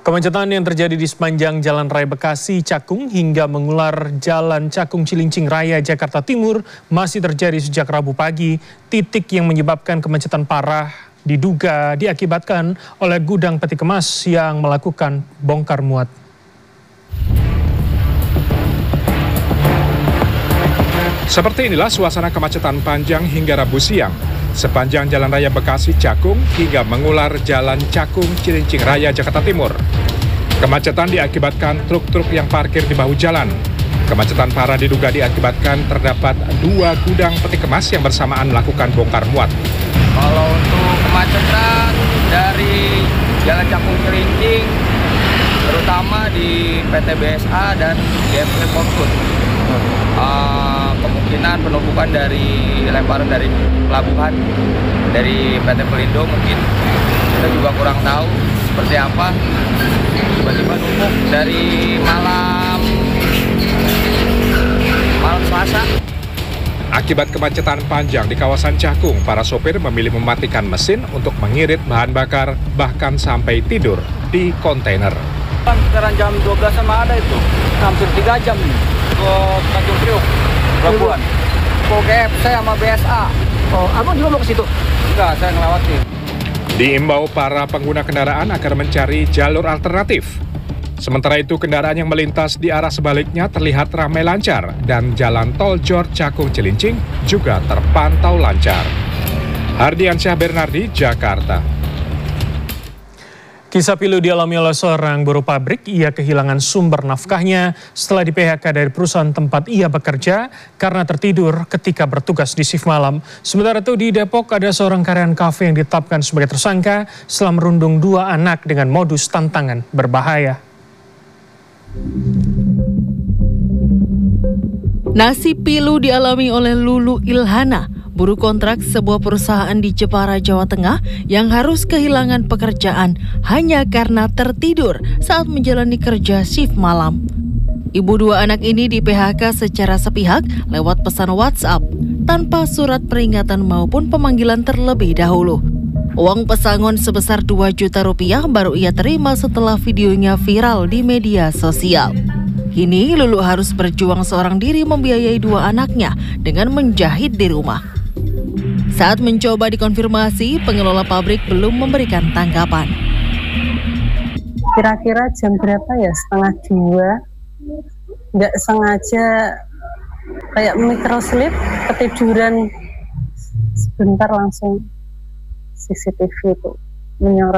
Kemacetan yang terjadi di sepanjang Jalan Raya Bekasi Cakung hingga mengular Jalan Cakung Cilincing Raya Jakarta Timur masih terjadi sejak Rabu pagi. Titik yang menyebabkan kemacetan parah diduga diakibatkan oleh gudang peti kemas yang melakukan bongkar muat. Seperti inilah suasana kemacetan panjang hingga Rabu siang. Sepanjang Jalan Raya Bekasi Cakung hingga mengular Jalan Cakung Cilincing Raya Jakarta Timur. Kemacetan diakibatkan truk-truk yang parkir di bahu jalan. Kemacetan parah diduga diakibatkan terdapat 2 gudang peti kemas yang bersamaan melakukan bongkar muat. Kalau untuk kemacetan dari Jalan Cakung Cilincing, terutama di PT BSA dan GFC Fortune, kemungkinan penumpukan dari lemparan dari pelabuhan, dari PT Pelindo mungkin, kita juga kurang tahu seperti apa. Tiba-tiba numpuk dari malam Selasa. Akibat kemacetan panjang di kawasan Cakung, para sopir memilih mematikan mesin untuk mengirit bahan bakar, bahkan sampai tidur di kontainer. Sekarang jam 12 sama ada itu, hampir 3 jam nih ke Tanjung Priok, Pelabuhan. Ke GFC sama BSA. Oh, abang juga mau ke situ? Enggak, saya ngelewatin. Diimbau para pengguna kendaraan agar mencari jalur alternatif. Sementara itu, kendaraan yang melintas di arah sebaliknya terlihat ramai lancar dan jalan tol Jor Cakung Cilincing juga terpantau lancar. Hardiansyah Bernardi, Jakarta. Kisah pilu dialami oleh seorang buruh pabrik. Ia kehilangan sumber nafkahnya setelah di-PHK dari perusahaan tempat ia bekerja karena tertidur ketika bertugas di shift malam. Sementara itu di Depok ada seorang karyawan kafe yang ditetapkan sebagai tersangka setelah merundung 2 anak dengan modus tantangan berbahaya. Nasib pilu dialami oleh Lulu Ilhana, buruh kontrak sebuah perusahaan di Jepara, Jawa Tengah yang harus kehilangan pekerjaan hanya karena tertidur saat menjalani kerja shift malam. Ibu 2 anak ini di-PHK secara sepihak lewat pesan WhatsApp tanpa surat peringatan maupun pemanggilan terlebih dahulu. Uang pesangon sebesar 2 juta rupiah baru ia terima setelah videonya viral di media sosial. Kini Lulu harus berjuang seorang diri membiayai 2 anaknya dengan menjahit di rumah. Saat mencoba dikonfirmasi, pengelola pabrik belum memberikan tanggapan. Kira-kira jam berapa ya? 1:30. Nggak sengaja kayak microslip, ketiduran sebentar langsung CCTV itu menyorot.